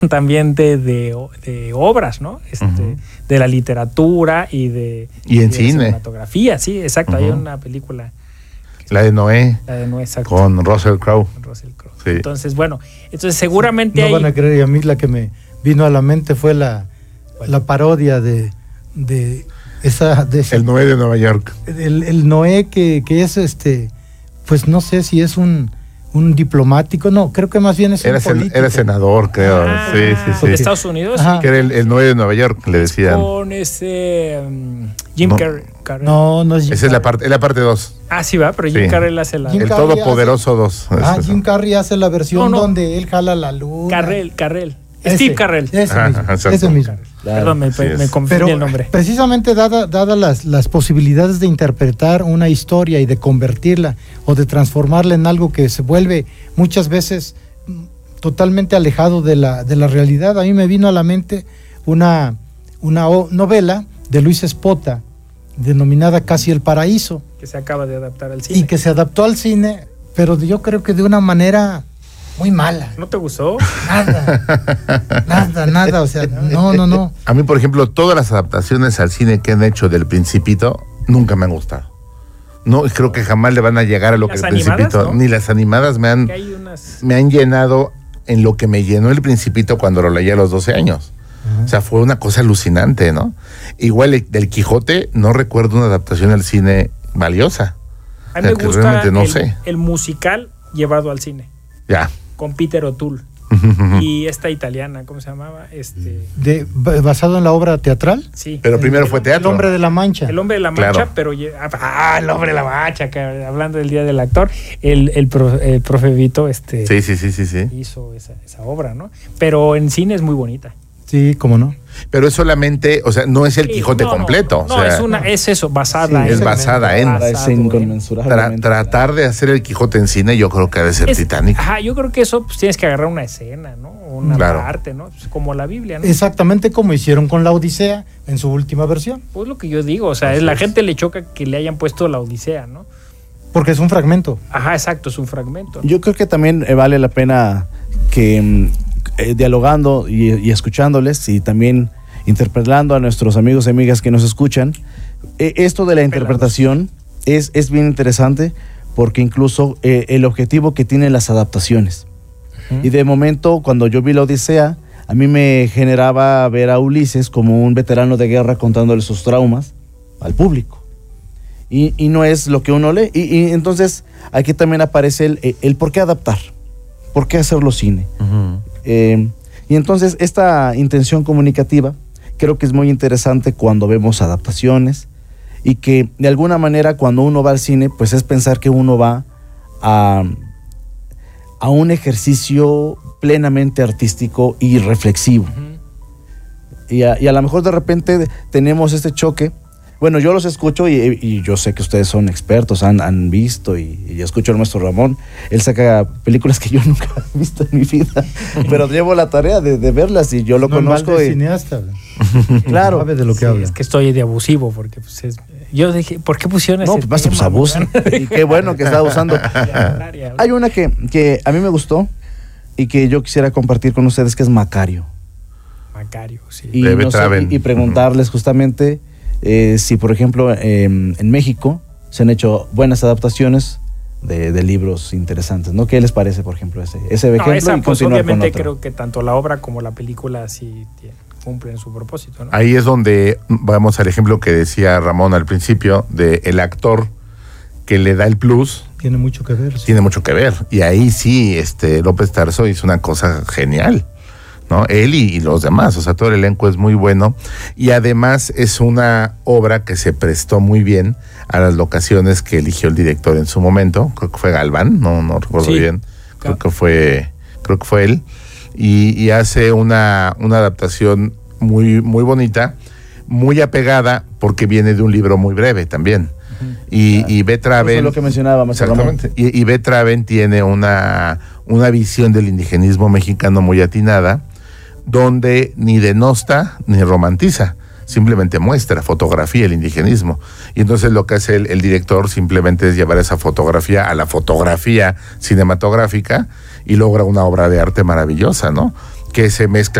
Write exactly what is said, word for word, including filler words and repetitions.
también de, de, de obras, ¿no? Este, uh-huh. De la literatura y de... Y en y de cine. cinematografía, sí, exacto. Uh-huh. Hay una película... La de Noé. La de Noé, exacto. Con Russell Crowe. Con Russell Crowe. Sí. Entonces, bueno, entonces seguramente no hay... van a creer, y a mí la que me vino a la mente fue la, la parodia de, de esa... De esa el Noé de Nueva York. El, el Noé que, que es este... Pues no sé si es un... un diplomático, no, creo que más bien es era un político. Era senador, creo. Ah, sí, sí, sí. ¿De Estados Unidos? Ajá. Que era el, el Noé de Nueva York, le decían. Con ese um, Jim no. Carrey. No, no es Jim Esa es la parte, es la parte dos. Ah, sí va, pero Jim sí. Carrey hace la... Jim el Carrey Todopoderoso dos. Ah, Jim Carrey hace la versión no, no. donde él jala la luna. Carrell, Carrell. Ese, Steve Carrell. Ese ah, mismo. exacto. Ese mismo. Claro. Perdón, me, sí me confundí el nombre. Precisamente dada, dada las, las posibilidades de interpretar una historia y de convertirla o de transformarla en algo que se vuelve muchas veces totalmente alejado de la, de la realidad, a mí me vino a la mente una, una novela de Luis Espota denominada Casi el Paraíso. Que se acaba de adaptar al cine. Y que se adaptó al cine, pero yo creo que de una manera muy mala. ¿No te gustó? Nada, nada, nada, o sea, no, no, no. A mí, por ejemplo, todas las adaptaciones al cine que han hecho del Principito nunca me han gustado. No, creo que jamás le van a llegar a lo que el Principito, ¿no? Ni las animadas me han, unas... me han llenado en lo que me llenó el Principito cuando lo leí a los doce años. Uh-huh. O sea, fue una cosa alucinante, ¿no? Igual el, del Quijote, no recuerdo una adaptación al cine valiosa. A mí o sea, me gusta no el, sé. el musical llevado al cine. Ya. Con Peter O'Toole. Y esta italiana, ¿cómo se llamaba? Este... De, ¿Basado en la obra teatral? Sí. Pero primero fue teatro. El Hombre de la Mancha. El Hombre de la Mancha, claro. Pero... Ah, el Hombre de la Mancha, que, hablando del Día del Actor, el, el, pro, el profe Vito este, sí, sí, sí, sí, sí. hizo esa, esa obra, ¿no? Pero en cine es muy bonita. Sí, cómo no. Pero es solamente, o sea, no es el sí, Quijote no, completo. No, o sea, es una, es eso, basada sí, en. Es basada en. Es inconmensurablemente. Tra, tratar de hacer el Quijote en cine, yo creo que ha de ser es, titánico. Ajá, yo creo que eso pues, tienes que agarrar una escena, ¿no? Una claro. parte, ¿no? Pues, como la Biblia, ¿no? Exactamente como hicieron con la Odisea en su última versión. Pues lo que yo digo, o sea, es, la gente le choca que le hayan puesto la Odisea, ¿no? Porque es un fragmento. Ajá, exacto, es un fragmento. Yo creo que también eh, vale la pena que eh, dialogando y, y escuchándoles y también interpretando a nuestros amigos y amigas que nos escuchan, eh, esto de la interpretación es, es bien interesante porque incluso eh, el objetivo que tienen las adaptaciones. Uh-huh. Y de momento, cuando yo vi la Odisea, a mí me generaba ver a Ulises como un veterano de guerra contándole sus traumas al público. Y, y no es lo que uno lee. Y, y entonces aquí también aparece el, el por qué adaptar, por qué hacerlo cine. Uh-huh. Eh, y entonces esta intención comunicativa creo que es muy interesante cuando vemos adaptaciones y que de alguna manera cuando uno va al cine pues es pensar que uno va a, a un ejercicio plenamente artístico y reflexivo. Uh-huh. Y, a, y a lo mejor de repente tenemos este choque. Bueno, yo los escucho y, y yo sé que ustedes son expertos, han, han visto y, y escucho al maestro Ramón. Él saca películas que yo nunca he visto en mi vida, pero llevo la tarea de, de verlas y yo lo no conozco. Es y... cineasta. Claro. Sabe de lo que sí, habla. Es que estoy de abusivo porque pues, es, yo dije, ¿por qué pusieron ese No, pues, pues abusan. Y qué bueno que está usando. Hay una que, que a mí me gustó y que yo quisiera compartir con ustedes que es Macario. Macario, sí. Y, no sé, y, y preguntarles uh-huh. justamente... Eh, si por ejemplo eh, en México se han hecho buenas adaptaciones de, de libros interesantes, ¿no? ¿Qué les parece, por ejemplo, ese, ese no, ejemplo? Esa, y pues continuar obviamente con otro. creo que tanto la obra como la película sí tiene, cumplen su propósito, ¿no? Ahí es donde vamos al ejemplo que decía Ramón al principio de el actor que le da el plus. Tiene mucho que ver. Sí. Tiene mucho que ver. Y ahí sí, este López Tarso hizo una cosa genial, ¿no? Él y, y los demás, o sea, todo el elenco es muy bueno y además es una obra que se prestó muy bien a las locaciones que eligió el director en su momento. Creo que fue Galván, no, no recuerdo sí, bien. Creo claro. que fue, creo que fue él y, y hace una, una adaptación muy, muy bonita, muy apegada porque viene de un libro muy breve también. Uh-huh. Y, claro. y Betraven, eso es lo que mencionaba más exactamente. Y, y Betraven tiene una, una visión del indigenismo mexicano muy atinada, donde ni denosta ni romantiza, simplemente muestra, fotografía el indigenismo. Y entonces lo que hace el, el director simplemente es llevar esa fotografía a la fotografía cinematográfica y logra una obra de arte maravillosa, ¿no? que se mezcla